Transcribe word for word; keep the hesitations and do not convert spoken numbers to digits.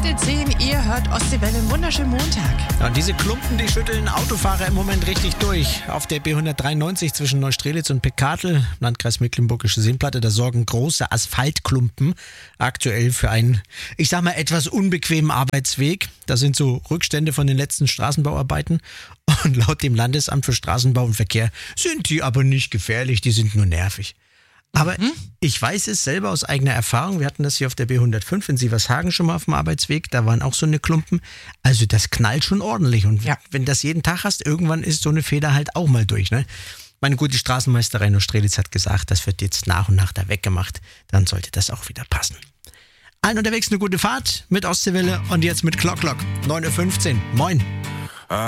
Viertel zehn, ihr hört Ostseewelle, einen wunderschönen Montag. Ja, und diese Klumpen, die schütteln Autofahrer im Moment richtig durch. Auf der B hundertdreiundneunzig zwischen Neustrelitz und Peckartel, im Landkreis Mecklenburgische Seenplatte, da sorgen große Asphaltklumpen aktuell für einen, ich sag mal, etwas unbequemen Arbeitsweg. Da sind so Rückstände von den letzten Straßenbauarbeiten. Und laut dem Landesamt für Straßenbau und Verkehr sind die aber nicht gefährlich, die sind nur nervig. Aber mhm. ich weiß es selber aus eigener Erfahrung. Wir hatten das hier auf der B hundertfünf in Sievershagen schon mal auf dem Arbeitsweg. Da waren auch so eine Klumpen. Also das knallt schon ordentlich. Und ja. wenn das jeden Tag hast, irgendwann ist so eine Feder halt auch mal durch. Ne? Meine gute Straßenmeisterei Neustrelitz hat gesagt, das wird jetzt nach und nach da weggemacht. Dann sollte das auch wieder passen. Allen unterwegs eine gute Fahrt mit Ostseewelle und jetzt mit Clock Clock. neun Uhr fünfzehn. Moin.